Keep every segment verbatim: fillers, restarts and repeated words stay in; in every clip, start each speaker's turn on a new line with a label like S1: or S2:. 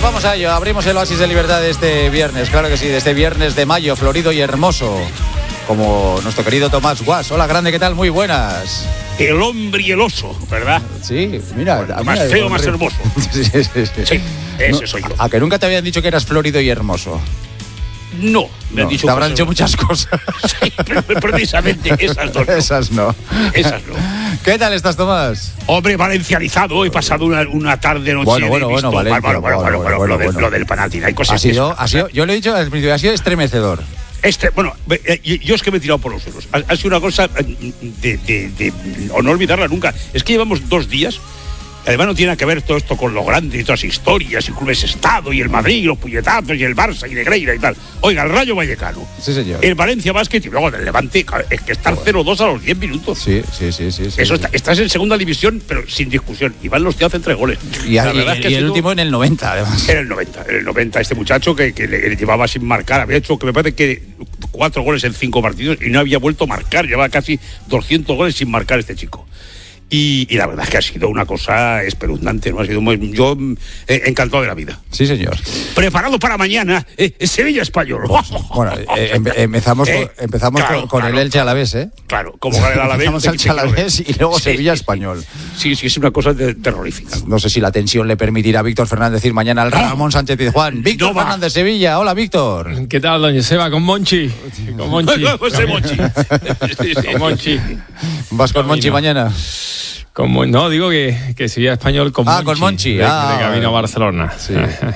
S1: vamos a ello. Abrimos el oasis de libertad de este viernes, claro que sí, de este viernes de mayo, florido y hermoso, como nuestro querido Tomás Guas. Hola, grande, ¿qué tal? Muy buenas.
S2: El hombre y el oso, ¿verdad?
S1: Sí, mira.
S2: Bueno,
S1: mira
S2: más feo, más hermoso.
S1: Sí, sí, sí.
S2: Sí, ese
S1: no,
S2: soy yo.
S1: A que nunca te habían dicho que eras florido y hermoso.
S2: No, me
S1: no,
S2: han dicho
S1: te habrán
S2: cosas,
S1: dicho muchas cosas.
S2: Sí, pero precisamente esas dos no.
S1: Esas no.
S2: Esas no.
S1: ¿Qué tal estás, Tomás?
S2: Hombre, valencianizado. He pasado una, una tarde noche.
S1: Bueno, bueno,
S2: he visto,
S1: bueno, Valencia,
S2: bueno, bueno, bueno, bueno,
S1: bueno,
S2: lo, del,
S1: bueno.
S2: lo del Panathinaikos. Hay cosas
S1: ha sido, ha sido, yo lo he dicho al principio, ha sido estremecedor.
S2: Este, bueno, yo es que me he tirado por los suelos. Ha, ha sido una cosa de, de, de, o no olvidarla nunca. Es que llevamos dos días. Además no tiene nada que ver todo esto con lo grande y todas las historias y clubes Estado y el Madrid y los puñetazos y el Barça y Negreira y tal. Oiga, el Rayo Vallecano.
S1: Sí, señor.
S2: El Valencia Basket y luego el Levante. Es que estar cero dos a los diez minutos.
S1: Sí, sí, sí, sí. sí
S2: Eso
S1: sí.
S2: Está, estás en segunda división, pero sin discusión. Iván Los te hacen tres goles.
S1: Y, a, y, es que y el sido... último en el noventa, además.
S2: En el noventa. En el noventa, este muchacho que, que le, le llevaba sin marcar. Había hecho, que me parece que cuatro goles en cinco partidos y no había vuelto a marcar. Llevaba casi doscientos goles sin marcar este chico. Y, y la verdad es que ha sido una cosa espeluznante, ¿no? Ha sido muy, yo eh, encantado de la vida.
S1: Sí, señor.
S2: Preparado para mañana, eh, Sevilla Español.
S1: Bueno, eh, em, empezamos, eh, con, empezamos claro, con, con
S2: claro,
S1: el Elche Alavés, ¿eh?
S2: Claro, como gana el Alavés.
S1: Empezamos el Elche Alavés y luego sí, Sevilla Español.
S2: Sí, sí, es una cosa de, terrorífica.
S1: No sé si la tensión le permitirá a Víctor Fernández ir mañana al Ramón Sánchez Pizjuán. Víctor no Fernández, Sevilla. Hola, Víctor.
S3: ¿Qué tal, doña Seba? Con Monchi. Con Monchi.
S2: José Monchi.
S3: Sí, sí. Con Monchi.
S1: ¿Vas con Monchi mañana?
S3: Como, no, digo que, que Sevilla Español con
S1: ah,
S3: Monchi.
S1: con Monchi.
S3: De,
S1: ah,
S3: de camino a Barcelona.
S1: Sí.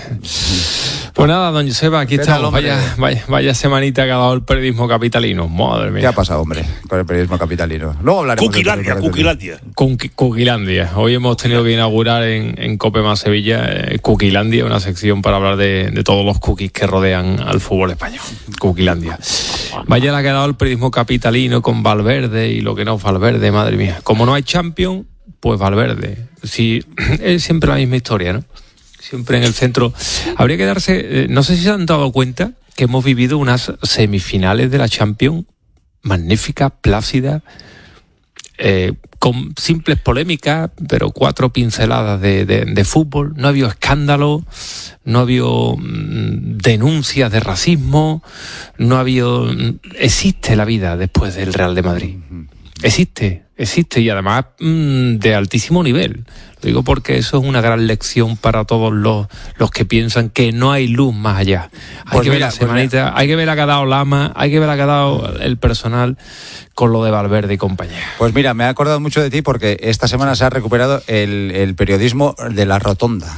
S3: Pues nada, don Joseba, aquí estamos. Vaya, vaya, vaya semanita que ha dado el periodismo capitalino. Madre mía.
S1: ¿Qué ha pasado, hombre, con el periodismo capitalino? Luego hablaremos.
S2: Cuquilandia, Cuquilandia.
S3: Cuquilandia. Hoy hemos tenido que inaugurar en, en Cope Más Sevilla eh, Cuquilandia, una sección para hablar de, de todos los cookies que rodean al fútbol español. Cuquilandia. Vaya la que ha dado el periodismo capitalino con Valverde y lo que no es Valverde, madre mía. Como no hay Champions, pues Valverde. Sí, es siempre la misma historia, ¿no? Siempre en el centro. Habría que darse, eh, no sé si se han dado cuenta que hemos vivido unas semifinales de la Champions magníficas, plácidas, eh, con simples polémicas, pero cuatro pinceladas de, de, de fútbol. No ha habido escándalo, no ha habido mmm, denuncias de racismo, no ha habido... Existe la vida después del Real de Madrid. Existe, existe y además mmm, de altísimo nivel. Lo digo porque eso es una gran lección para todos los, los que piensan que no hay luz más allá. Hay
S1: pues
S3: que
S1: mira,
S3: ver la semanita, pues hay que ver a que ha dado Lama, hay que ver a que ha dado el personal con lo de Valverde y compañía.
S1: Pues mira, me he acordado mucho de ti porque esta semana se ha recuperado el, el periodismo de la rotonda.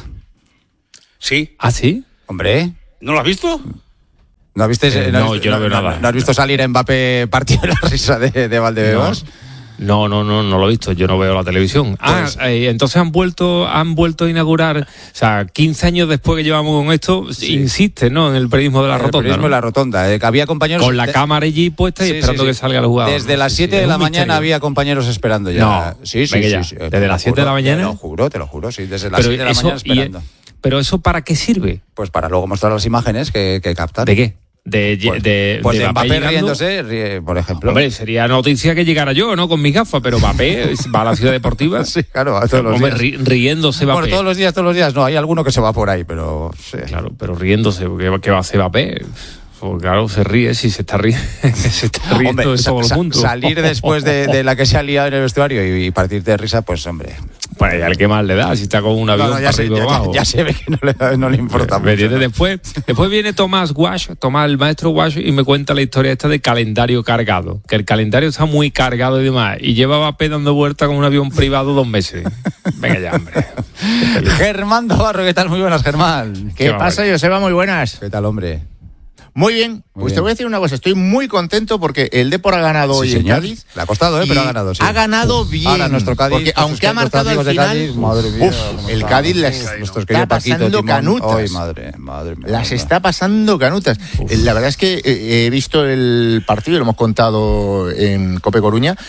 S2: ¿Sí?
S3: ¿Ah, sí?
S1: Hombre.
S2: ¿No lo has visto?
S1: ¿No has visto,
S3: eh,
S1: no,
S3: no, yo no veo
S1: no,
S3: nada.
S1: ¿No has visto salir a Mbappé partido de la risa de, de Valdebebas?
S3: No, no, no, no lo he visto, yo no veo la televisión. Ah, pues, eh, entonces han vuelto han vuelto a inaugurar, o sea, quince años después que llevamos con esto, sí. Insiste, ¿no? En el periodismo de la rotonda. El
S1: periodismo
S3: ¿no?
S1: de la rotonda. Eh, había compañeros...
S3: Con la de... cámara allí puesta y sí, esperando sí, sí. que salga el jugador.
S1: Desde las siete sí, sí. de la mañana misterio. Había compañeros esperando ya.
S3: No,
S1: sí, sí,
S3: sí,
S1: sí.
S3: Desde las siete de la mañana.
S1: Te lo juro, te lo juro, sí. Desde las siete de la
S3: eso,
S1: mañana esperando.
S3: Y, ¿Pero eso para qué sirve?
S1: Pues para luego mostrar las imágenes que, que captan.
S3: ¿De qué? De,
S1: pues,
S3: de,
S1: pues
S3: de,
S1: de Mbappé,
S3: Mbappé
S1: riéndose, ríe, por ejemplo.
S3: Hombre, sería noticia que llegara yo, ¿no? Con mis gafas, pero Mbappé va a la ciudad deportiva.
S1: Sí, claro, a todos los
S3: Hombre,
S1: días.
S3: riéndose Mbappé.
S1: Bueno, todos los días, todos los días, no, hay alguno que se va por ahí, pero... Sí.
S3: Claro, pero riéndose, ¿qué, qué va a hacer Mbappé? Pues claro, se ríe, si se está riendo, se está riendo hombre, de todo el mundo.
S1: Salir después de, de la que se ha liado en el vestuario y, y partirte de risa, pues hombre...
S3: Pues ya el que más le da, si está con un avión
S1: no, no, ya
S3: para
S1: sé,
S3: arriba
S1: ya,
S3: abajo.
S1: Ya, ya se ve que no le, no le importa
S3: me,
S1: mucho.
S3: ¿no? Después, después viene Tomás Guash, Tomás, el maestro Guash, y me cuenta la historia esta de calendario cargado. Que el calendario está muy cargado y demás. Y lleva Mbappé dando vuelta con un avión privado dos meses. Venga ya, hombre.
S1: Germán Navarro, ¿qué tal? Muy buenas, Germán.
S4: ¿Qué, ¿Qué pasa, Joseba? Muy buenas.
S1: ¿Qué tal, hombre?
S4: Muy bien, muy pues bien. Te voy a decir una cosa, estoy muy contento porque el Depor ha ganado
S1: sí,
S4: hoy
S1: señor.
S4: en Cádiz.
S1: Le ha costado, ¿eh? Pero ha ganado, sí.
S4: Ha ganado
S1: uf,
S4: bien.
S1: Ahora nuestro Cádiz,
S4: porque aunque ha marcado al final,
S1: Cádiz, madre mía,
S4: uf, el Cádiz las está, está pasando
S1: Timón.
S4: canutas.
S1: Ay, madre, madre mía,
S4: las
S1: madre.
S4: está pasando canutas. Uf. La verdad es que he visto el partido y lo hemos contado en Cope Coruña.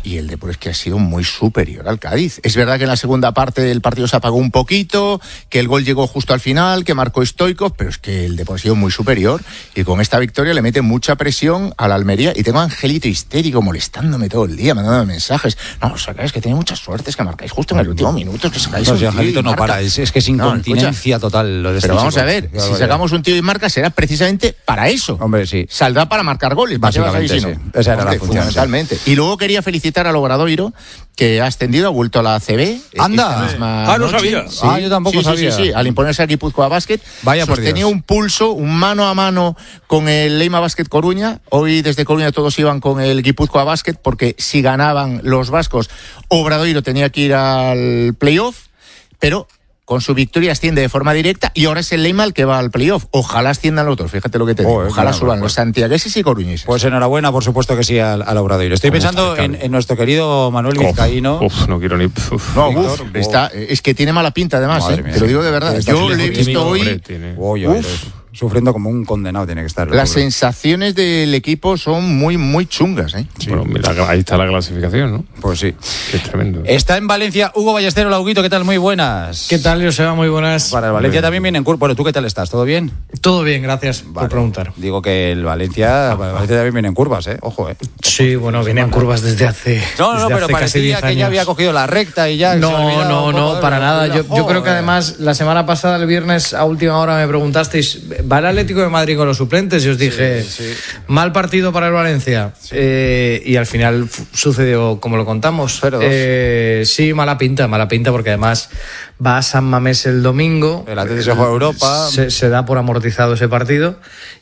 S4: y el Depor es que ha sido muy superior al Cádiz. Es verdad que en la segunda parte el partido se apagó un poquito, que el gol llegó justo al final, que marcó Stoichkov, pero es que el Depor ha sido muy superior y con esta victoria le mete mucha presión a la Almería. Y tengo a Angelito histérico molestándome todo el día, mandándome mensajes. No, sacáis que tenéis mucha suerte, es que marcáis justo en el último minuto, que sacáis
S1: No,
S4: un
S1: si
S4: tío
S1: Angelito
S4: y
S1: no
S4: marca.
S1: para, es, es que es incontinencia no, total lo de este
S4: Pero vamos
S1: chico.
S4: a ver,
S1: Claro,
S4: si sacamos un tío y marca será precisamente para eso.
S1: Hombre, sí.
S4: Saldrá para marcar goles,
S1: básicamente, sí. Esa era
S4: Hombre,
S1: la función.
S4: Fundamentalmente. Sí. Y luego quería felicitar al Obradoiro, que ha ascendido, ha vuelto a la A C B.
S1: ¡Anda!
S2: Ah, no sabía.
S4: Sí,
S1: ah, yo tampoco
S4: sí,
S1: sabía.
S4: Sí, sí, sí. Al imponerse a Guipúzcoa Basket,
S1: Vaya por
S4: sostenía
S1: Dios.
S4: un pulso, un mano a mano con el Leima Basket Coruña. Hoy desde Coruña todos iban con el Guipúzcoa Basket, porque si ganaban los vascos, Obradoiro tenía que ir al playoff, pero con su victoria asciende de forma directa y ahora es el Leima el que va al playoff. Ojalá asciendan los otros, fíjate lo que te digo.
S1: Oh,
S4: Ojalá
S1: claro,
S4: suban
S1: pues,
S4: los santiagueses y coruñeses.
S1: Pues enhorabuena, por supuesto que sí, al, al Obradoiro. Estoy pensando en, en nuestro querido Manuel Vizcaíno.
S3: Uf, uf, no quiero ni... Uf.
S4: No,
S1: Víctor,
S4: uf, está, es que tiene mala pinta además,
S1: Madre
S4: eh,
S1: mía,
S4: te lo
S1: sí.
S4: digo de verdad.
S1: Está
S4: Yo le he visto
S3: Hombre,
S4: hoy...
S3: tiene-
S1: Uy,
S4: Uf.
S1: sufriendo como un condenado tiene que estar.
S4: Las
S1: pobre.
S4: sensaciones del equipo son muy, muy chungas, ¿eh?
S1: Sí.
S3: Bueno, mira, ahí está la clasificación, ¿no?
S1: Pues sí.
S3: Que es tremendo.
S1: Está en Valencia Hugo Ballestero, Lauguito, ¿qué tal? Muy buenas.
S5: ¿Qué tal, Joseba? Muy buenas.
S1: Para el Valencia también viene en curva. Bueno, ¿tú qué tal estás? ¿Todo bien?
S5: Todo bien, gracias
S1: Vale.
S5: por preguntar.
S1: Digo que el Valencia, el Valencia también viene en curvas, ¿eh? Ojo, ¿eh?
S5: Sí, bueno, viene en curvas desde hace
S1: No, no,
S5: desde
S1: pero
S5: hace casi
S1: parecía
S5: diez
S1: que
S5: años.
S1: ya había cogido la recta y ya. se
S5: No,
S1: había olvidado
S5: no,
S1: un poco
S5: no,
S1: de-
S5: para nada. Yo, yo creo que
S1: Joder.
S5: además la semana pasada, el viernes, a última hora me preguntasteis, ¿va el Atlético de Madrid con los suplentes? Y os dije,
S1: Sí, sí.
S5: mal partido para el Valencia. Eh, y al final f- sucedió como lo contamos.
S1: cero dos.
S5: Eh, sí, mala pinta, mala pinta, porque además va a San Mamés el domingo.
S1: El Atlético se juega a Europa.
S5: Se, se da por amortizado ese partido.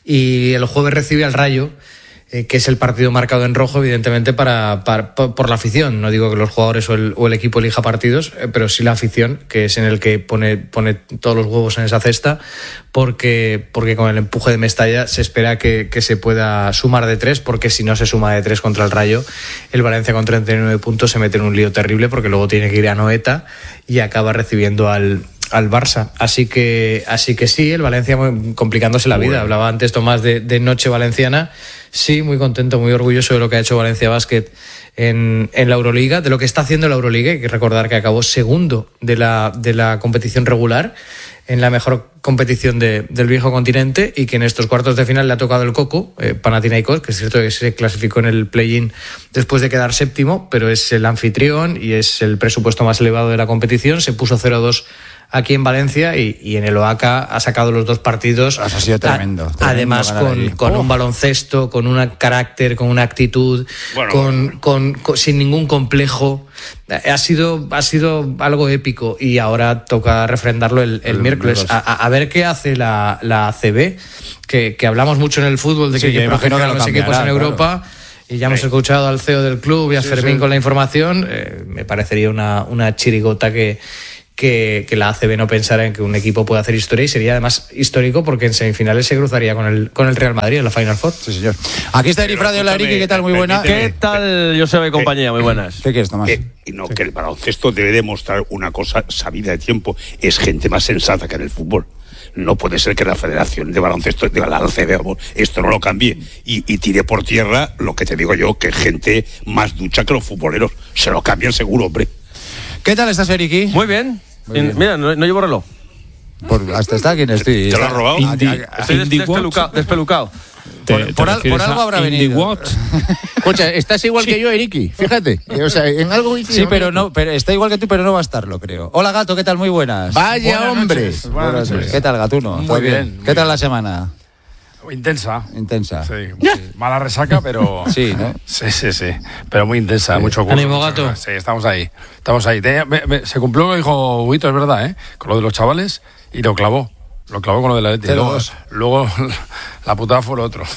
S5: Y el jueves recibe al Rayo, eh, que es el partido marcado en rojo, evidentemente, para, para, por, por la afición. No digo que los jugadores o el, o el equipo elija partidos, eh, pero sí la afición, que es en el que pone, pone todos los huevos en esa cesta, porque, porque con el empuje de Mestalla se espera que, que se pueda sumar de tres, porque si no se suma de tres contra el Rayo, el Valencia con treinta y nueve puntos se mete en un lío terrible, porque luego tiene que ir a Noeta y acaba recibiendo al al Barça, así que así que sí, el Valencia muy, complicándose la vida. Bueno. Hablaba antes Tomás de, de noche valenciana. Sí, muy contento, muy orgulloso de lo que ha hecho Valencia Basket en, en la Euroliga, de lo que está haciendo la Euroliga. Hay que recordar que acabó segundo de la, de la competición regular, en la mejor competición de, del viejo continente, y que en estos cuartos de final le ha tocado el coco, eh, Panathinaikos, que es cierto que se clasificó en el play-in después de quedar séptimo, pero es el anfitrión y es el presupuesto más elevado de la competición. Se puso cero dos aquí en Valencia y, y en el Oaca ha sacado los dos partidos.
S1: Eso ha sido tremendo.
S5: A,
S1: tremendo
S5: además con, con oh. un baloncesto, con un carácter, con una actitud, bueno, con, bueno. Con, con, sin ningún complejo. Ha sido, ha sido algo épico y ahora toca refrendarlo el, el, el miércoles. A, a ver qué hace la, la A C B, que, que hablamos mucho en el fútbol de que
S1: sí,
S5: hay que proteger a los equipos en Europa.
S1: Claro.
S5: Y ya hemos sí. escuchado al C E O del club y a sí, Fermín sí. con la información. Eh, me parecería una, una chirigota que... Que, que la A C B no pensara en que un equipo pueda hacer historia, y sería además histórico porque en semifinales se cruzaría con el con el Real Madrid en la Final Four.
S1: Sí, señor. Aquí está Eri Frade, hola Eric, ¿qué tal? Muy buena.
S6: ¿Qué tal, Joseba y compañía? Muy buenas.
S1: ¿Qué quieres, Tomás?
S2: Eh, no, que el baloncesto debe demostrar una cosa sabida de tiempo: es gente más sensata que en el fútbol. No puede ser que la Federación de Baloncesto de la A C B esto no lo cambie y, y tire por tierra lo que te digo yo, que gente más ducha que los futboleros. Se lo cambian seguro, hombre.
S1: ¿Qué tal estás, Eriki?
S6: Muy bien. Muy bien. Mira, no, no llevo reloj.
S1: Por, hasta está quien estoy.
S2: ¿Te lo has robado?
S6: Indi, Estoy des, despelucado. despelucado.
S1: Te, por, te por, al, por algo habrá venido.
S4: Escucha, estás igual sí. que yo, Eriki. Fíjate. O sea, en algo
S1: sí, sí, pero no, pero está igual que tú, pero no va a estarlo, creo. Hola, Gato, ¿qué tal? Muy buenas.
S4: Vaya,
S1: buenas
S4: hombre.
S1: Noches. Buenas noches. Buenas. ¿Qué tal, Gatuno?
S7: Muy bien. bien.
S1: ¿Qué tal la semana?
S7: Intensa.
S1: Intensa.
S7: Sí, sí. Mala resaca, pero...
S1: Sí, ¿no?
S7: Sí, sí, sí. Pero muy intensa, sí. mucho curso.
S5: Ánimo, Gato.
S7: Sí, estamos ahí. Estamos ahí. Tenía, me, me, se cumplió lo que dijo Huguito, es verdad, ¿eh? Con lo de los chavales, y lo clavó. Lo clavó con lo de la Leti. Luego, luego la putada fue lo otro.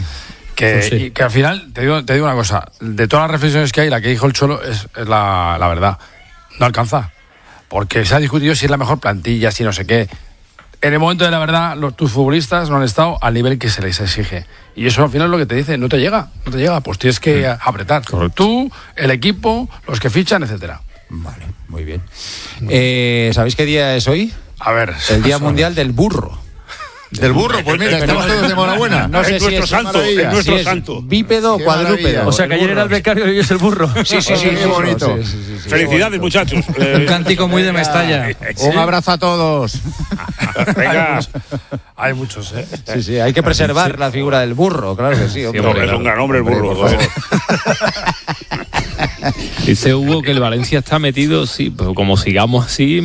S7: Que, pues sí. y que al final, te digo, te digo una cosa, de todas las reflexiones que hay, la que dijo el Cholo es, es la, la verdad. No alcanza. Porque se ha discutido si es la mejor plantilla, si no sé qué. En el momento de la verdad, los, tus futbolistas no han estado al nivel que se les exige. Y eso al final es lo que te dice, no te llega, no te llega, pues tienes que mm. apretar. Correcto. Tú, el equipo, los que fichan, etcétera.
S1: Vale, muy bien. Eh, ¿Sabéis qué día es hoy?
S7: A ver.
S1: El Día Mundial del Burro.
S4: Del burro, pues mira, estamos todos de enhorabuena.
S2: No sé es si nuestro es santo, es nuestro
S1: si
S2: santo.
S1: Es bípedo o cuadrúpedo.
S6: O sea, que ayer era el becario y hoy es el burro.
S1: Sí, sí, sí,
S4: qué bonito.
S1: Sí, sí, sí, sí,
S2: Felicidades, muchachos.
S5: Un cántico muy de Mestalla.
S4: Un abrazo a todos.
S2: Venga.
S7: Hay muchos, ¿eh?
S1: Sí, sí, hay que preservar la figura del burro, claro que sí. Hombre.
S2: Sí, hombre, es un gran hombre el burro.
S1: Hombre, por
S3: Dice Hugo que el Valencia está metido, sí, pues como sigamos así,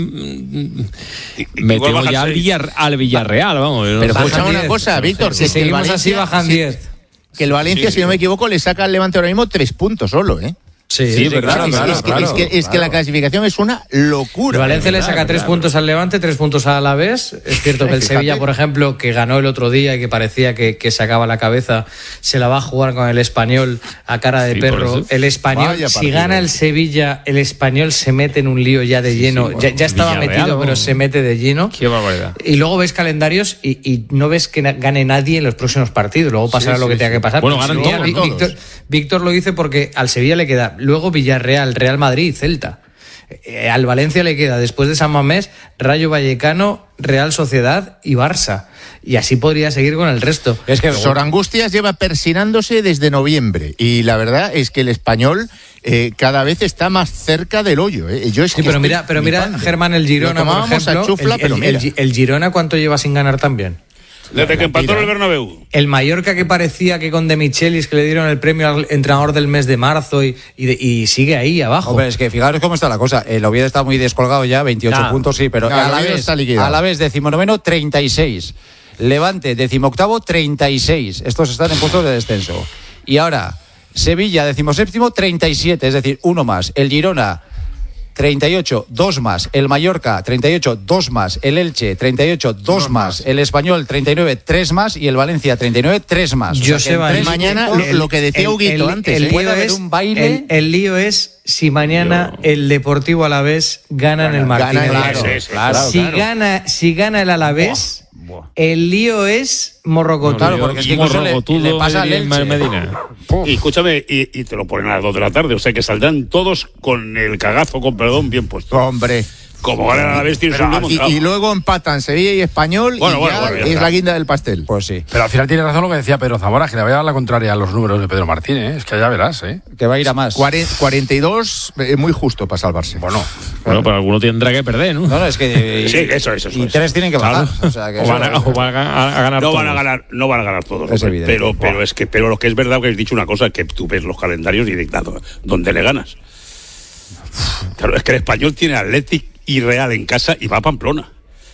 S3: mm, metemos ya al, Villar, al Villarreal, vamos.
S4: Pero
S3: no sé.
S4: escucha una cosa, Víctor,
S5: Si
S4: que el
S5: seguimos así,
S4: Valencia,
S5: bajan diez.
S4: que el Valencia,
S2: Sí,
S4: si no
S2: sí.
S4: me equivoco, le saca al Levante ahora mismo tres puntos solo, ¿eh?
S5: Sí,
S1: Sí,
S5: sí,
S1: pero
S5: claro.
S1: claro,
S4: es,
S1: claro,
S4: es que,
S1: claro,
S4: es, que, es que
S1: claro.
S4: la clasificación es una locura.
S5: El Valencia le
S1: Claro,
S5: saca tres
S1: claro.
S5: puntos al Levante, tres puntos al Alavés. Es cierto que el
S4: Fíjate.
S5: Sevilla, por ejemplo, que ganó el otro día y que parecía que, que sacaba la cabeza, se la va a jugar con el Español a cara de
S3: Sí, por
S5: perro.
S3: eso.
S5: El Español,
S4: Vaya
S5: si
S4: partido.
S5: gana el Sevilla, el Español se mete en un lío ya de lleno.
S3: bueno,
S5: ya, ya estaba
S3: Villarreal,
S5: metido, pero
S3: vamos.
S5: se mete de lleno.
S3: Qué barbaridad.
S5: Y luego ves calendarios y, y no ves que na- gane nadie en los próximos partidos. Luego pasará
S4: Sí,
S5: lo que
S4: sí,
S5: tenga
S4: sí.
S5: que pasar.
S3: Bueno,
S5: Pero
S3: ganan
S5: Sevilla,
S3: todos,
S5: Vi-
S4: todos.
S5: Víctor, Víctor lo dice porque al Sevilla le queda luego Villarreal, Real Madrid, Celta. Eh, al Valencia le queda, después de San Mamés, Rayo Vallecano, Real Sociedad y Barça. Y así podría seguir con el resto.
S1: Es que
S4: Sor Angustias lleva persinándose desde noviembre y la verdad es que el Español eh, cada vez está más cerca del hoyo. ¿eh? Yo es
S5: Sí,
S4: que
S5: pero
S4: estoy
S5: mira, pero mira,
S4: flipando.
S5: Germán, el Girona,
S4: Lo
S5: por
S4: tomábamos a
S5: ejemplo,
S4: chufla,
S5: el,
S4: pero
S5: el-
S4: mira.
S5: el- el Girona, ¿cuánto lleva sin ganar también?
S2: Desde que empató en el Bernabéu.
S5: El Mallorca, que parecía que con De Michelis, que le dieron el premio al entrenador del mes de marzo y, y, de- y sigue ahí abajo.
S1: Hombre, es que fijaros cómo está la cosa. El Oviedo está muy descolgado ya, veintiocho
S6: Nah.
S1: puntos, sí, pero
S4: No, el
S1: a la
S4: Oviedo
S1: vez,
S4: está liquidado.
S1: a la vez decimonoveno, treinta y seis. Levante, decimoctavo, treinta y seis. Estos están en puestos de descenso. Y ahora, Sevilla, decimoséptimo, treinta y siete, es decir, uno más. El Girona, treinta y ocho, dos más. El Mallorca, treinta y ocho, dos más. El Elche, treinta y ocho, dos más. El Español, treinta y nueve, tres más. Y el Valencia, treinta y nueve, tres más. O sea que en
S5: Joseba,
S1: tres
S5: el-
S4: mañana
S1: puntos-
S4: lo- lo que decía Huguito antes,
S5: el
S4: ¿eh?
S5: lío
S1: Puede haber
S5: es,
S1: un baile.
S5: el, el lío es si mañana el Deportivo Alavés gana en el Martínez.
S4: gana,
S1: Claro,
S2: Sí, sí,
S1: claro,
S5: si
S1: claro.
S5: gana, si gana el Alavés, el lío es morrocotudo.
S1: Claro, porque es que incluso le, le pasa al Elche.
S3: Medina.
S2: Y escúchame, y, y te lo ponen a las dos de la tarde, o sea que saldrán todos con el cagazo, con perdón, bien puesto.
S4: Hombre.
S2: Como ganan a la vez, tienes
S7: Pero
S2: un
S7: aquí-
S2: lío
S4: Y,
S2: montado.
S4: y luego empatan Sevilla y Español
S2: Bueno,
S4: y
S2: bueno,
S4: ya
S2: bueno, ya
S4: es
S2: está.
S4: la guinda del pastel.
S1: Pues sí.
S7: Pero al final tiene razón lo que decía Pedro Zamora, que le voy a dar la contraria a los números de Pedro Martínez, ¿eh? Es que ya verás, ¿eh?
S1: Que va a ir a más.
S4: Cuare- cuarenta y dos, eh, muy justo para salvarse.
S7: Bueno,
S3: Bueno, pero alguno tendrá que perder, ¿no?
S1: No, no, es que.
S2: Sí, eso es, eso
S1: Y
S2: es.
S1: tres tienen que bajar. O sea, que
S3: O van a,
S1: eso-
S3: o van a- a ganar
S2: No van a
S3: todos.
S2: ganar, no van a ganar todos.
S1: Es
S2: hombre.
S1: evidente.
S2: Pero, pero
S1: Buah.
S2: es que, pero lo que es verdad que has dicho una cosa, que tú ves los calendarios y dices, ¿dónde le ganas? Claro, es que el Español tiene Athletic y Real en casa y va a Pamplona.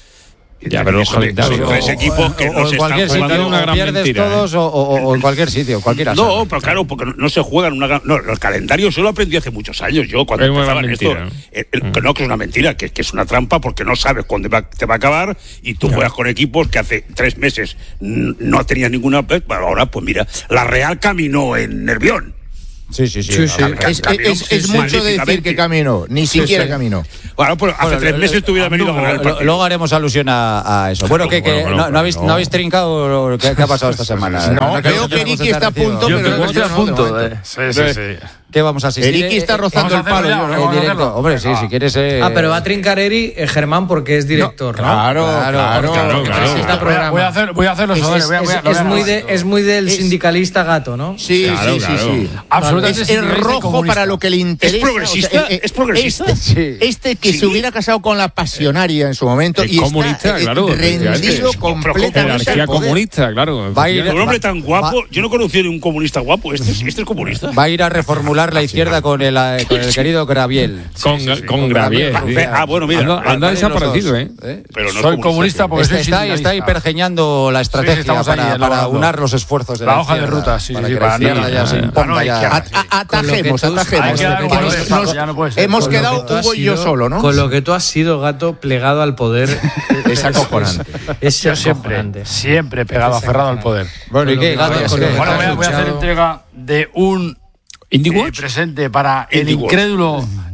S3: Ya, pero los
S2: Son-
S3: calendarios-
S2: son tres equipos que
S1: o,
S2: no
S1: o
S2: se
S1: en cualquier
S2: están
S1: sitio,
S2: jugando.
S3: una
S1: o
S3: gran
S1: pierdes
S3: mentira,
S1: todos o, o- o en cualquier sitio, cualquiera.
S2: No,
S1: sabe.
S2: pero claro, porque no, no se juegan una gran- no, el calendario eso lo aprendí hace muchos años yo cuando
S3: Es una
S2: empezaba
S3: gran
S2: esto.
S3: mentira,
S2: El- el- que no, que es una mentira, que, que es una trampa porque no sabes cuándo va- te va a acabar y tú juegas con equipos que hace tres meses n- no tenían ninguna. Bueno, ahora pues mira, la Real caminó en Nervión.
S1: Sí, sí, sí.
S5: Sí, sí.
S1: Vamos,
S4: Es,
S2: Caminó
S4: es- es mucho decir
S2: magníficamente.
S4: que caminó, ni siquiera caminó.
S2: Bueno, pues hace
S1: Bueno,
S2: tres
S1: lo-
S2: meses te hubiera venido a ganar el
S1: Lo-
S2: partido.
S1: Luego haremos alusión a, a eso. Bueno, ¿qué, qué?
S3: Bueno, bueno,
S1: no,
S3: pero
S1: no habéis,
S3: no.
S1: no habéis trincado qué, qué ha pasado esta semana?
S4: No,
S1: que
S4: veo que
S1: tenemos
S4: Ricky
S1: el
S4: está a
S1: recibo.
S4: punto,
S6: Yo
S4: pero
S6: creo
S4: no,
S6: que estoy a
S4: no,
S6: punto.
S4: no,
S6: eh.
S7: sí, sí, sí.
S1: ¿Qué vamos a asistir?
S4: Eriki está
S1: Eh,
S4: rozando
S7: vamos a
S4: el palo.
S7: hacerlo ya,
S4: yo,
S1: en
S7: vamos a
S1: directo.
S7: hacerlo.
S1: Hombre, sí,
S7: Venga.
S1: si quieres. eh,
S5: Ah, pero va a trincar Eri, eh, Germán, porque es director, ¿no?
S4: Claro,
S1: Claro,
S4: claro,
S3: claro, claro.
S5: Así está el
S7: Voy a,
S5: programa.
S7: voy a hacer, voy a hacer los
S5: Es,
S7: honores,
S5: es-
S7: voy a- voy a-
S5: es-
S7: voy a-
S5: es muy de, es muy del
S4: Es-
S5: sindicalista gato, ¿no?
S4: Sí,
S3: Claro,
S4: sí,
S3: claro.
S4: sí, sí.
S7: Absolutamente
S4: Es
S7: sí,
S4: el
S7: es
S4: rojo
S7: comunista.
S4: para lo que le interesa.
S2: progresista? ¿Es progresista?
S4: Este,
S1: Sí.
S4: este que
S2: Sí.
S4: se hubiera casado con la pasionaria en su momento
S3: Es
S4: y
S3: comunista,
S4: está eh,
S3: claro,
S4: rendido
S3: efectivamente.
S4: completamente
S3: Jerarquía
S4: al poder.
S3: comunista, claro.
S1: Va a ir-
S2: Un hombre tan guapo,
S1: Va-
S2: yo no conocí ni un comunista guapo, este es, este es comunista.
S1: Va a ir a reformular la izquierda con el, eh, con el querido Graviel.
S3: Con, con Gravier.
S2: Ah,
S3: sí.
S2: ah, bueno, mira.
S3: Anda, anda
S1: Vale,
S3: desaparecido,
S1: los
S3: ¿eh?
S1: dos, ¿eh?
S2: Pero no es
S7: Soy comunista porque
S1: Está,
S7: soy
S1: está, está ahí
S7: sindicalista.
S1: pergeñando la estrategia
S7: estamos ahí
S1: para, para
S7: elaborando.
S1: unar los esfuerzos de la,
S7: La hoja de
S1: izquierda,
S7: ruta, sí,
S1: para
S7: sí,
S1: que
S7: para
S1: la izquierda
S7: no-
S1: ya se
S7: no,
S1: imponga
S7: no,
S1: ya.
S7: izquierda.
S4: A- a- Atajemos,
S5: Con lo que tú-
S7: Hay
S4: atajemos.
S7: que dar
S5: Con lo
S7: un
S5: que
S7: de
S5: tú has-
S7: paso, ya no puede ser.
S4: Hemos
S5: Con lo
S4: quedado
S5: que tú has
S4: Hugo y yo
S5: sido-
S4: solo, ¿no?
S5: Con lo que tú has sido, gato, plegado al poder.
S4: Es acojonante.
S5: Es
S7: Yo siempre,
S5: acojonante.
S7: siempre pegado, aferrado al poder.
S1: Bueno, ¿y qué?
S5: Con lo que-
S1: Gato?
S5: con lo que
S7: Bueno,
S5: tú
S7: voy
S5: has
S7: a, voy a hacer
S5: luchado.
S7: entrega de un
S3: Indie
S7: eh,
S3: Watch.
S7: presente para el
S2: Indie Watch.
S7: incrédulo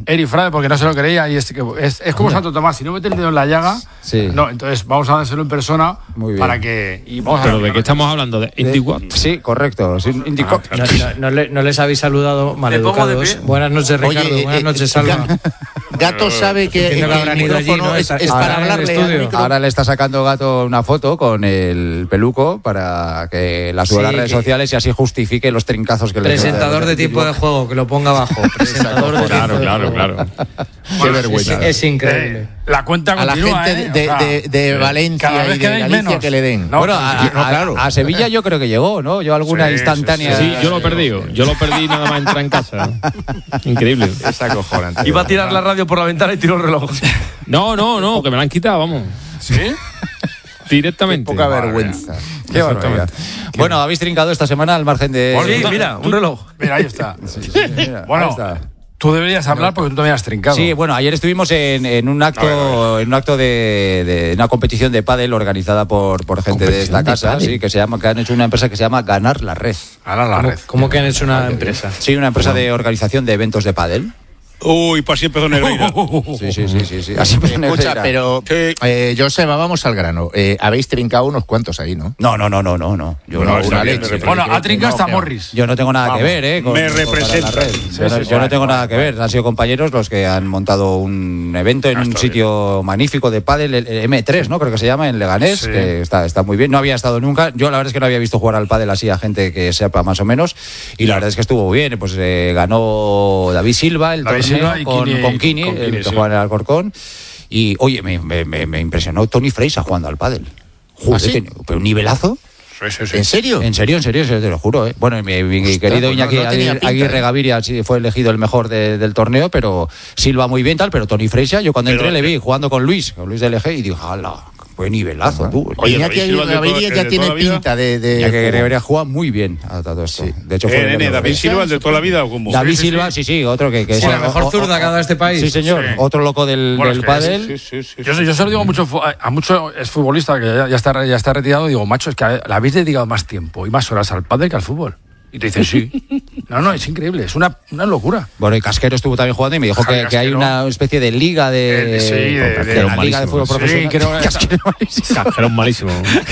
S7: Eri Frade, porque no se lo creía. Y es, que es, es como Santo Tomás, si no mete el dedo en la llaga,
S1: sí.
S7: no, entonces vamos a dárselo en persona
S1: Muy bien.
S7: para que. Y vamos
S3: ¿Pero
S7: a
S3: de qué estamos hablando? ¿De IndyWatt?
S1: Sí, correcto. Sí, Indico.
S5: No, no, no, le- no les habéis saludado maleducados. Buenas noches, Ricardo.
S4: Oye,
S5: Buenas
S4: eh,
S5: noches,
S4: eh,
S5: Salva.
S4: Ga- Gato sabe que,
S5: Entiendo que
S4: que
S5: habrán
S4: el
S5: ido allí,
S4: micrófono
S5: ¿no?
S4: es,
S5: Está-
S4: es
S5: estarán
S4: para
S5: en el
S4: hablarle al
S5: estudio.
S4: micro.
S1: Ahora le está sacando Gato una foto con el peluco para que la suba a las
S5: Sí,
S1: redes
S5: que-
S1: sociales y así justifique los trincazos que le
S5: Presentador de tiempo de juego, que lo ponga abajo. Presentador de
S3: Claro,
S5: tiempo de
S3: claro,
S5: juego.
S3: claro.
S4: Qué
S5: Es,
S4: vergüenza.
S5: es increíble.
S7: Eh, la cuenta
S4: A la
S7: continúa,
S4: gente
S7: ¿eh?
S4: de,
S7: O sea,
S4: de- de
S7: cada
S4: Valencia
S7: vez
S4: y de
S7: quedáis
S4: Galicia
S7: menos.
S4: que le den.
S7: No,
S1: Bueno,
S7: sí,
S1: a,
S7: sí,
S1: a-
S4: claro.
S1: a Sevilla yo creo que llegó, ¿no? Yo alguna
S7: Sí,
S1: instantánea.
S3: Sí, yo lo perdí. Yo lo perdí nada más entrar en casa. Increíble.
S4: Es acojonante.
S6: Iba a tirar la radio por la ventana y tiró el reloj.
S3: No, no, no, que me la han quitado, vamos.
S7: ¿Sí?
S3: Directamente.
S4: Poca vergüenza.
S1: Qué barbaridad. Bueno, habéis trincado esta semana al margen de.
S6: Sí, mira, un reloj.
S7: Mira, ahí está.
S1: Mira, ahí
S7: Bueno,
S1: está.
S7: tú deberías hablar porque tú también has trincado.
S1: Sí, bueno, ayer estuvimos en, en un acto,
S7: A ver, a ver.
S1: en un acto de, de una competición de pádel organizada por, por gente de esta
S3: ¿Competición de
S1: casa, sí, que se llama, que han hecho una empresa que se llama Ganar la Red.
S7: Ahora la
S5: ¿Cómo,
S7: red.
S5: cómo que han hecho una empresa?
S1: Sí, una empresa de organización de eventos de pádel.
S2: Uy, pues así empezó Negreira.
S1: Sí, sí, sí, sí, sí. Así empezó
S4: Escucha,
S1: Negreira.
S4: pero,
S2: Sí.
S4: eh, Joseba, vamos al grano. Eh, habéis trincado unos cuantos ahí, ¿no?
S1: No, no, no, no, no, no. Yo
S2: No,
S1: no,
S2: está
S1: una
S2: bien,
S1: leche.
S2: me representa.
S7: Bueno, ha trincado hasta
S4: No,
S7: Morris.
S1: Yo no tengo nada
S7: Vamos.
S1: que ver, ¿eh? Con-
S2: Me
S1: con
S2: representa.
S1: Ganar la Red.
S7: Sí,
S1: yo no,
S7: sí,
S1: yo no
S7: vale,
S1: tengo
S7: vale,
S1: nada que ver. Han sido compañeros los que han montado un evento en
S2: Ah,
S1: un
S2: está
S1: sitio magnífico de pádel, el M tres, ¿no? Creo que se llama, en Leganés,
S7: Sí.
S1: que está, está muy bien. No había estado nunca. Yo la verdad es que no había visto jugar al pádel así a gente que sepa más o menos. Y la verdad es que estuvo bien. Pues eh, ganó David Silva el
S7: David
S1: torneo
S7: Silva y
S1: con,
S7: Kini-
S1: con Kini,
S7: con
S1: el
S7: Kini,
S1: que
S7: sí.
S1: juega en el Alcorcón. Y, oye, me, me, me- me impresionó Tony Freisa jugando al pádel. Joder,
S4: ¿Ah, sí?
S1: que- pero un nivelazo.
S7: Sí, sí, sí.
S4: ¿En serio?
S1: En serio, en serio, en serio, te lo juro. ¿eh? Bueno, mi, mi
S4: Hostia,
S1: querido
S4: pues
S1: Iñaki
S4: no- no tenía
S1: Aguirre,
S4: pinta,
S1: Aguirre
S4: ¿eh?
S1: Gaviria sí fue elegido el mejor de- del torneo, pero Silva muy bien, tal. Pero Tony Freixa, yo cuando
S2: Pero-
S1: entré le vi jugando con Luis, con Luis de L G, y dije, ¡hala! Buen nivelazo, tú.
S2: Oye,
S4: Iñaki
S2: David Silva de
S4: Gaviria
S2: toda-
S4: ya
S2: de
S4: tiene
S2: toda la vida.
S4: pinta de... de
S1: Ya que Gaviria juega muy bien a todo esto. De hecho, fue
S2: Eh,
S1: el
S2: nene,
S1: de los
S2: David
S1: Reyes.
S2: Silva, el de toda la vida, ¿o cómo?
S1: David
S7: Sí, sí,
S1: Silva, sí, sí, otro que, que
S5: Sí,
S1: es
S5: la mejor
S1: o- o-
S5: zurda que ha dado este país.
S1: Sí, señor,
S7: Sí.
S1: otro loco del,
S7: Bueno,
S1: del
S7: es que
S1: pádel.
S2: Sí, sí, sí.
S7: Yo, yo se lo digo mucho fu- a mucho exfutbolista que ya, ya está, ya está retirado, digo, macho, es que le habéis dedicado más tiempo y más horas al pádel que al fútbol. Y te dicen, sí. No, no, es increíble, es una, una locura.
S1: Bueno, y Casquero estuvo también jugando y me dijo
S7: Javi
S1: que, que hay
S7: Casquero.
S1: una especie de liga de,
S7: Eh, sí, de-
S1: de
S7: de-
S1: la liga de fútbol
S7: Sí,
S1: profesional.
S7: creo que-
S1: Casquero malísimo.
S3: Era un malísimo.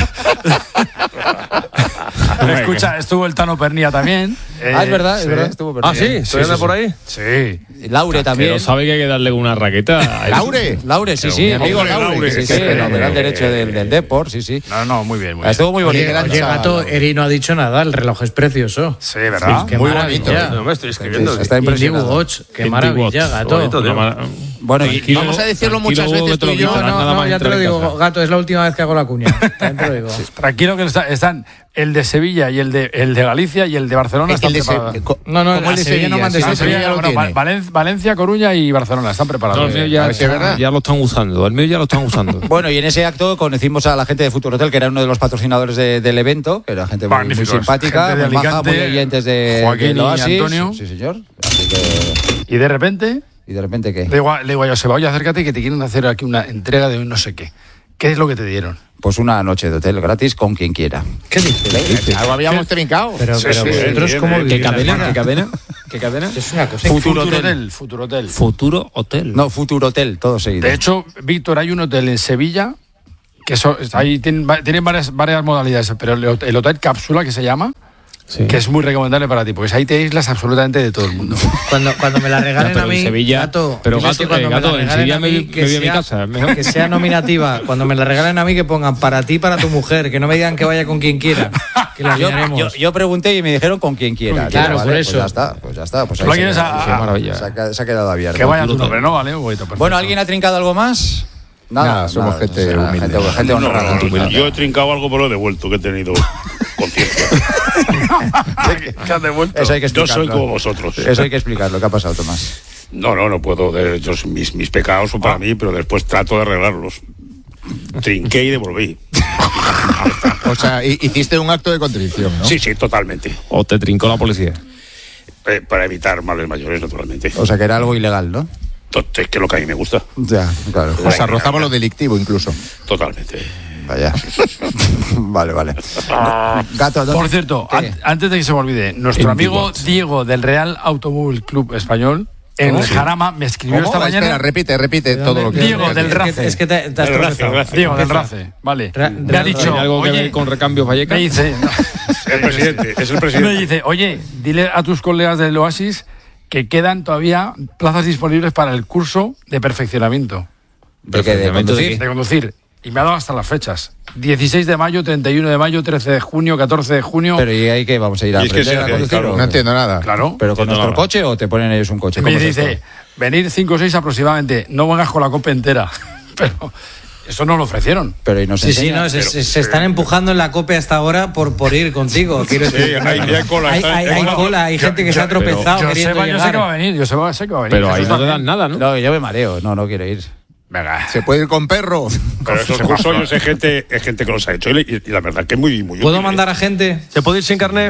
S7: Escucha, estuvo el Tano Pernía también.
S1: Ah, es verdad, es
S7: sí.
S1: verdad, estuvo
S6: Ah,
S1: perdido.
S6: sí, ¿se anda por ahí?
S7: Sí.
S1: Laure también.
S3: Pero sabe que hay que darle una raqueta. a él.
S4: ¿Laure?
S1: Laure, sí,
S3: Pero
S1: sí,
S3: mi
S1: amigo
S2: hombre,
S1: Laure,
S2: Laure,
S1: sí,
S2: que
S1: sí,
S2: es
S1: el
S2: el-
S1: lateral derecho del, del Depor, sí, sí.
S7: No, no, muy bien, muy bien.
S1: Estuvo muy bonito.
S4: Oye, gran
S5: Oye,
S4: chaval,
S5: Gato,
S4: Laure.
S5: Eri no ha dicho nada, el reloj es precioso.
S7: Sí, ¿verdad?
S5: Qué
S4: Muy
S5: maravilla.
S6: No me estoy escribiendo.
S1: Está
S5: Indie
S1: impresionado.
S5: Watch, qué
S3: Indie
S5: maravilla,
S3: Watch.
S5: Gato.
S6: Bonito, tío.
S3: Una mara-
S1: Bueno, y-
S3: Tranquilo,
S4: vamos a decirlo muchas
S3: tranquilo,
S4: veces
S3: que te lo
S4: tú y yo,
S3: quitarás
S5: No,
S3: nada
S5: no,
S3: más
S5: ya te
S3: entrar
S5: lo
S3: en
S5: digo,
S3: casa.
S5: Gato, es la última vez que hago la cuña. También te lo digo.
S7: Tranquilo que está- están el de Sevilla y el de, el de Galicia y el de Barcelona
S4: El
S7: están
S4: de Se-
S7: preparados.
S4: co-
S5: No, no,
S4: como el
S5: a
S4: de
S5: Sevilla no
S4: Sevilla,
S5: mandes
S4: sí,
S5: a
S7: Ah,
S4: Sevilla
S7: Sevilla,
S4: lo
S7: bueno,
S4: tiene.
S7: Val- Valen- Valencia, Coruña y Barcelona están preparados.
S3: No, el mío ya,
S4: A ver si es verdad.
S3: ya lo están usando. El mío ya lo están usando.
S1: Bueno, y en ese acto conocimos a la gente de Futuro Hotel, que era uno de los patrocinadores de- del evento, que era gente muy, muy
S7: Magníficos.
S1: simpática,
S7: Gente de
S1: muy maja,
S7: Alicante,
S1: muy oyentes de,
S7: Joaquín
S1: del
S7: y
S1: Oasis.
S7: Antonio.
S1: Sí, señor. Así que,
S7: Y de repente,
S1: y de repente, ¿qué?
S7: le digo, a- le digo a Joseba, oye, acércate que te quieren hacer aquí una entrega de un no sé qué. ¿Qué es lo que te dieron?
S1: Pues una noche de hotel gratis con quien quiera.
S5: ¿Qué dices?
S4: Algo habíamos trincado.
S5: Pero,
S7: Sí,
S5: pero
S7: sí,
S5: vosotros,
S2: bien,
S5: ¿cómo
S2: bien.
S5: vivís
S3: ¿Qué
S5: la
S3: cadena?
S5: vida?
S3: ¿Qué cadena? ¿Qué cadena?
S5: Es una cosa.
S1: Futuro
S7: Futuro
S1: Hotel.
S7: Hotel. Futuro Hotel.
S3: Futuro Hotel.
S1: No, Futuro Hotel, todo seguido.
S7: De hecho, Víctor, hay un hotel en Sevilla que eso, ahí tienen, va- tienen varias, varias modalidades, pero el, hot- el hotel cápsula que se llama,
S3: Sí.
S7: que es muy recomendable para ti, porque ahí te aíslas absolutamente de todo el mundo.
S5: Cuando, cuando me la regalen
S3: Ya, pero
S5: a mí,
S3: en Sevilla-
S5: Gato,
S3: pero
S5: diles
S3: Gato,
S5: que cuando
S3: eh,
S5: me la
S3: Gato, en
S5: regalen
S3: Sevilla
S5: a
S3: me
S5: mí,
S3: vi-
S5: que
S3: me vi a mi
S5: sea-
S3: casa, es mejor.
S5: que sea nominativa. Cuando me la regalen a mí, que pongan para ti, para tu mujer, que no me digan que vaya con quien quiera, que la
S1: Yo,
S5: miraremos.
S1: yo, yo pregunté y me dijeron con quien quiera.
S5: Claro,
S1: Digo,
S5: por
S1: vale,
S5: eso.
S1: Pues ya está, pues ya está. Pues
S7: ¿Tú
S1: ahí
S7: la
S1: se
S7: quieres
S1: queda-
S7: a-
S3: Qué maravilla.
S1: se, ha, se ha quedado abierto.
S7: Que vaya tu
S3: Futuro
S7: nombre, ¿no? Vale, bonito, perfecto.
S1: Bueno, ¿alguien ha trincado algo más?
S4: Nada, somos gente
S1: nada,
S4: humilde.
S1: Gente, gente
S2: No,
S1: honrada.
S2: no, no, yo he trincado algo, pero lo he devuelto, que he tenido conciencia.
S6: ¿Qué has devuelto?
S1: Eso hay que
S2: Yo
S1: explicarlo.
S2: soy como vosotros.
S1: Eso hay que explicarlo. ¿Qué ha pasado, Tomás?
S2: No, no, no puedo. de- yo- mis, mis pecados son para mí, pero después trato de arreglarlos. Trinqué y devolví.
S4: O sea, hi- hiciste un acto de contrición, ¿no?
S2: Sí, sí, totalmente.
S3: O te trincó la policía.
S2: Eh, para evitar males mayores, naturalmente.
S1: O sea, que era algo ilegal, ¿no?
S2: Entonces, que es lo que a mí me gusta.
S1: Ya, claro.
S4: O sea, rozaba lo delictivo incluso.
S2: Totalmente.
S1: Vaya. Vale, vale. Gato, ¿dónde-
S7: Por cierto,
S1: ¿qué?
S7: an- antes de que se me olvide, nuestro
S3: En
S7: amigo
S3: Divots.
S7: Diego del Real Automóvil Club Español en
S1: ¿Cómo?
S7: Jarama, me escribió
S4: ¿Cómo?
S7: esta mañana.
S4: Espera, repite, repite todo lo que...
S7: Diego del Race.
S5: Es que te, te has
S2: Del
S5: tropezado.
S2: Race, Race.
S7: Diego del Race, vale.
S5: Ra-
S7: Me ha
S5: Ra-
S7: dicho,
S3: ¿Tiene algo que
S7: oye,
S3: ver con recambios Vallecas?
S7: me dice, no,
S2: El presidente, es el
S7: me
S2: presidente.
S7: dice, oye, dile a tus colegas del Oasis que quedan todavía plazas disponibles para el curso de perfeccionamiento
S1: ¿De qué? ¿De conducir?
S7: de conducir. Y me ha dado hasta las fechas. dieciséis de mayo, treinta y uno de mayo, trece de junio, catorce de junio.
S1: Pero ¿y ahí qué? ¿Vamos a ir a
S2: Y es que
S1: aprender
S2: sí,
S1: a
S2: sí,
S1: conducir?
S2: claro.
S1: o-
S4: No entiendo nada.
S7: Claro.
S1: ¿Pero con
S3: Entiendo
S1: nuestro
S3: nada.
S1: coche o te ponen ellos un coche?
S7: me
S1: ¿Cómo es
S7: dice,
S1: esto?
S7: venir cinco o seis aproximadamente. No vengas con la copa entera. Pero eso no lo ofrecieron.
S1: Pero y nos
S5: Sí, sí,
S1: enseña-
S5: no, se,
S2: pero-
S5: se- se están empujando en la copa hasta ahora por, por ir contigo. Quiero
S2: Sí,
S5: decir,
S2: hay- hay cola,
S5: hay,
S2: está-
S5: hay-
S2: hay
S5: hay
S2: cola.
S5: cola, hay gente que se ha
S3: pero-
S5: tropezado
S7: Yo
S5: queriendo
S7: sé, yo sé que va a
S5: llegar.
S7: venir, yo sé, sé que va a venir.
S3: Pero
S7: Eso
S3: ahí
S7: está
S3: no te
S7: bien.
S3: dan nada, ¿no?
S1: No, yo me mareo, no, no quiero ir.
S7: Venga.
S4: ¿Se puede ir con perro?
S2: Pero esos cursos es gente, es gente que los ha hecho y, y la verdad que es muy, muy
S5: ¿Puedo
S2: útil,
S5: mandar
S2: ¿eh?
S5: a gente?
S6: ¿Se puede ir sin carnet?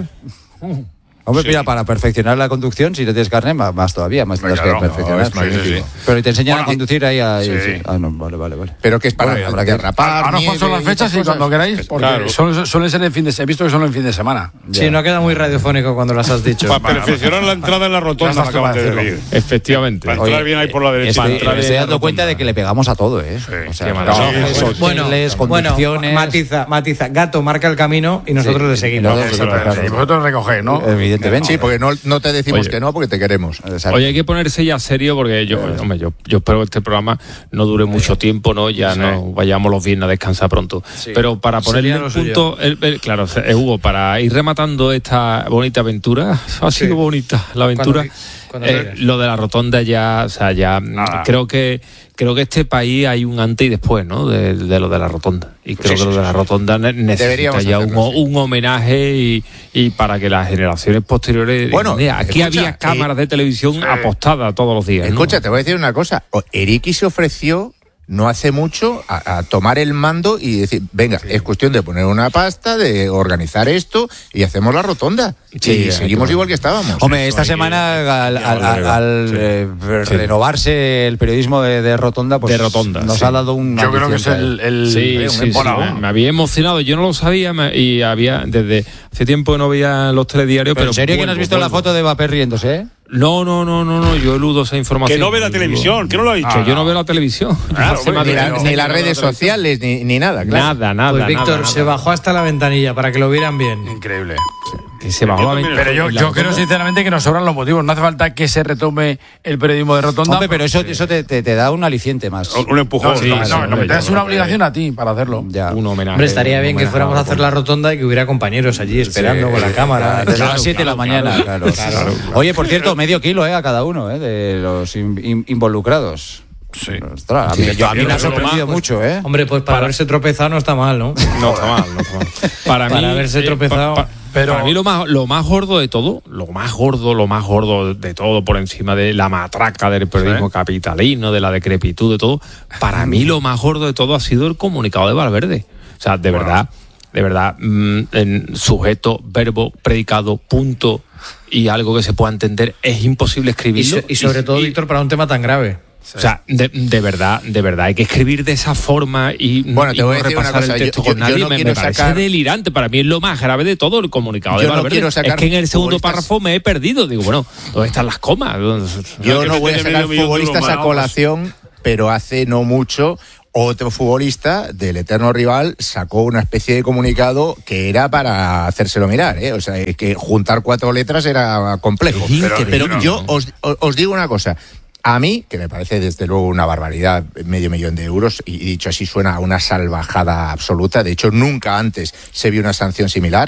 S1: Hombre,
S2: Sí.
S1: mira, para perfeccionar la conducción, si no tienes carnet, más, más todavía, más tendrás
S2: Claro,
S1: que perfeccionar.
S4: no, es magnífico.
S2: Sí, sí,
S1: Pero te enseñan
S2: Bueno,
S1: a conducir ahí a...
S2: sí.
S1: sí. Ah, no, vale, vale, vale.
S4: Pero que es para
S1: Bueno, habrá que-
S4: derrapar,
S7: Ahora os paso
S4: nieve
S7: las
S4: y
S7: fechas
S4: esas
S7: y cuando
S4: cosas.
S7: queráis, porque
S2: Claro.
S7: suelen, suelen ser en fin de semana. He visto que son en fin de semana.
S5: Sí, no queda muy radiofónico cuando las has dicho.
S2: Para perfeccionar la entrada en la rotonda,
S7: Ya
S2: me
S7: estás tú
S2: acaban
S7: para
S2: de
S7: decirlo.
S2: decir.
S3: Efectivamente.
S2: Para entrar bien ahí por la derecha.
S1: Estoy,
S3: Para
S1: me
S3: entrar
S1: estoy
S3: en la
S1: dando cuenta
S3: rotonda.
S1: de que le pegamos a todo, ¿eh?
S2: Sí,
S1: o sea,
S3: qué maravilla.
S1: relojes,
S2: Sí,
S5: Bueno,
S1: hoteles,
S5: bueno,
S1: conducciones...
S5: matiza, matiza. Gato marca el camino y nosotros
S1: Sí,
S5: le
S1: y
S5: seguimos.
S1: nosotros-
S2: Eso,
S1: claro,
S2: eso,
S7: Y vosotros recogéis, ¿no?
S1: Evidentemente.
S4: Sí, porque no, no te decimos
S3: Oye.
S4: que no, porque te queremos.
S1: Exacto.
S3: Oye, hay que ponerse ya serio porque yo, hombre, yo, yo espero que este programa no dure mucho tiempo, ¿no? Ya no vayamos los viernes a descansar pronto. Pero para ponerle
S5: Sería
S3: un
S5: lo suyo.
S3: punto, el- el- claro, eh, Hugo, para ir rematando esta bonita aventura, ha
S5: Sí.
S3: sido bonita la aventura.
S5: Cuando- cuando
S3: eh,
S5: quieras.
S3: lo de la rotonda ya, o sea, ya mm,
S2: Nada.
S3: creo que creo que este país hay un antes y después, ¿no? De, de lo de la rotonda. Y creo
S2: Sí,
S3: que
S2: sí,
S3: lo de
S2: sí,
S3: la
S2: sí.
S3: rotonda ne- necesita
S4: Deberíamos
S3: ya un,
S4: hacerlo, sí.
S3: un homenaje y, y para que las generaciones posteriores.
S4: Bueno,
S3: digan, aquí
S4: escucha,
S3: había cámaras
S4: eh,
S3: de televisión apostadas todos los días. ¿no?
S4: Escucha, te voy a decir una cosa. O- Eriki se ofreció no hace mucho a, a tomar el mando y decir, venga, es cuestión de poner una pasta, de organizar esto y hacemos la rotonda.
S3: Sí,
S4: y
S3: hay
S4: seguimos
S3: que-
S4: igual que estábamos.
S1: Hombre, esta
S2: hay que-
S1: semana al,
S2: hay que
S1: al-
S2: hablar,
S1: al,
S2: sí.
S1: eh, renovarse el periodismo de, de Rotonda, pues
S3: De Rotonda,
S1: nos
S3: sí.
S1: ha dado un...
S7: Yo creo que es el. el
S3: Sí,
S7: eh, un
S3: sí, sí,
S7: bueno,
S3: me, me había emocionado. Yo no lo sabía me- y había desde hace tiempo que no veía los telediarios.
S1: ¿Pero
S3: Pero
S1: en serio que no has
S3: vuelvo,
S1: visto la
S3: vuelvo.
S1: foto de Mbappé riéndose, eh?
S3: No, no, no, no, no. Yo eludo esa información.
S2: Que no ve la
S3: Yo
S2: televisión,
S3: eludo-
S2: que no lo ha dicho.
S3: Que yo no veo la televisión. Yo
S2: Claro,
S3: hace más
S4: Ni,
S3: de
S4: la-
S3: quince
S4: ni
S3: años
S4: las
S3: que no veo
S4: redes
S3: la televisión.
S4: sociales, ni, ni nada. Claro.
S3: Nada, nada.
S5: Pues Víctor
S3: nada,
S5: se
S3: nada.
S5: bajó hasta la ventanilla para que lo vieran bien.
S7: Increíble.
S3: Que se bajó la
S2: Pero
S3: ventana.
S7: Pero yo,
S3: La
S7: yo creo
S3: rotonda.
S7: sinceramente que nos sobran los motivos. No hace falta que se retome el periodismo de Rotonda.
S1: Hombre, pero eso, eso te, te- te da un aliciente más.
S2: Un, un empujón.
S7: No,
S3: Sí,
S7: no,
S3: sí,
S7: no,
S3: hombre,
S7: no, me das
S3: yo
S7: una
S3: creo que-
S7: obligación a ti para hacerlo.
S1: Ya.
S3: Un homenaje.
S5: Hombre, estaría
S3: un
S5: bien que
S3: homenaje
S5: fuéramos a
S3: la
S5: hacer la rotonda y que hubiera compañeros allí esperando con la cámara.
S1: Desde
S5: Claro,
S1: las siete de la mañana, claro. Oye, por cierto, medio kilo, eh, a cada uno, eh, de los in- in- involucrados.
S2: Sí.
S1: Ostras, a mí, yo- a mí me ha sorprendido mucho, ¿eh?
S5: Hombre, pues para haberse tropezado no está mal, ¿no?
S3: No está mal, no está mal. Para,
S5: Para
S3: mí,
S5: haberse tropezado.
S3: pa- pa-
S7: Pero-
S3: para mí lo más, lo más gordo de todo, lo más gordo, lo más gordo de todo, por encima de la matraca del periodismo capitalino, de la decrepitud, de todo, para mí lo más gordo de todo ha sido el comunicado de Valverde. O sea, de verdad, de verdad, mm, en sujeto, verbo, predicado, punto y algo que se pueda entender, es imposible
S5: Y,
S3: escribirlo.
S5: so- y sobre todo,
S3: y-
S5: Víctor, para un tema tan grave.
S3: O sea, de, de verdad, de verdad, hay que escribir de esa forma y,
S4: Bueno,
S3: y
S4: te voy a
S3: no
S4: decir una
S3: repasar
S4: cosa,
S3: el texto
S4: yo-
S3: con
S4: yo
S3: nadie.
S4: no
S3: me,
S4: quiero
S3: me parece
S4: sacar-
S3: delirante. Para mí es lo más grave de todo el comunicado de
S4: Yo no
S3: Valverde.
S4: quiero sacar
S3: es que en el segundo
S4: futbolistas-
S3: párrafo me he perdido. Digo, bueno, ¿dónde están las comas?
S4: Yo
S2: que
S4: no voy a
S2: meterle
S4: sacar
S2: medio millón de
S4: futbolistas
S2: euros
S4: a
S2: más.
S4: colación, pero hace no mucho otro futbolista del eterno rival sacó una especie de comunicado que era para hacérselo mirar, ¿eh? O sea, es que juntar cuatro letras era complejo.
S3: Es
S4: Pero,
S3: increíble,
S4: pero yo
S3: ¿no?
S4: os, os- os digo una cosa. A mí, que me parece desde luego una barbaridad, medio millón de euros, y dicho así suena a una salvajada absoluta, de hecho nunca antes se vio una sanción similar,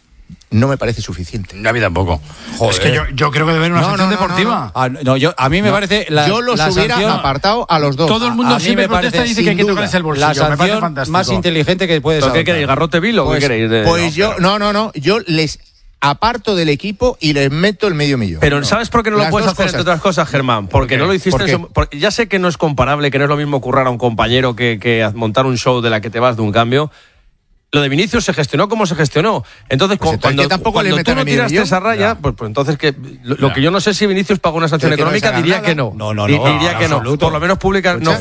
S4: no me parece suficiente.
S7: A mí tampoco.
S4: Joder.
S7: Es que yo, yo creo que debe haber una
S4: No,
S7: sanción
S4: no, no,
S7: deportiva.
S4: no, no.
S1: Ah, no, yo, a mí me parece... La,
S4: yo los
S1: la
S4: hubiera
S1: sanción-
S4: apartado a los dos.
S7: Todo el mundo
S1: a mí
S7: siempre
S1: me
S7: protesta
S1: parece,
S7: y dice que hay
S4: sin
S7: que
S4: duda,
S7: tocarse el bolsillo.
S1: la
S7: me parece
S1: sanción
S7: fantástico.
S1: más inteligente que puedes
S6: ¿Pero qué
S1: adoptar.
S6: queréis? ¿Garrote vil o
S4: Pues,
S6: qué queréis? de-
S4: pues
S6: no,
S4: yo,
S6: pero-
S4: no, no, no, yo les aparto del equipo y les meto el medio millón.
S6: Pero
S4: No.
S6: ¿sabes por qué no lo
S4: Las
S6: puedes
S4: dos
S6: hacer,
S4: cosas.
S6: entre otras cosas, Germán? Porque
S4: qué?
S6: no lo hiciste
S4: ¿Por
S6: en
S4: qué?
S6: su- porque ya sé que no es comparable, que no es lo mismo currar a un compañero que, que montar un show de la que te vas de un cambio. Lo de Vinicius se gestionó como se gestionó. Entonces,
S4: Pues
S6: cu-
S4: entonces
S6: cuando,
S4: que tampoco
S6: cuando
S4: le
S6: tú
S4: metan
S6: no
S4: a medio
S6: tiraste
S4: millón.
S6: esa raya,
S4: Ya.
S6: pues, pues entonces que lo, lo
S7: Ya.
S6: que yo no sé si Vinicius pagó una sanción
S4: Pero que no
S6: económica,
S4: les hagan
S6: diría
S4: nada.
S6: que no.
S1: No, no,
S6: Di-
S1: no,
S6: diría
S1: en
S6: que no.
S1: absoluto.
S6: Por lo menos pública no
S4: Escucha,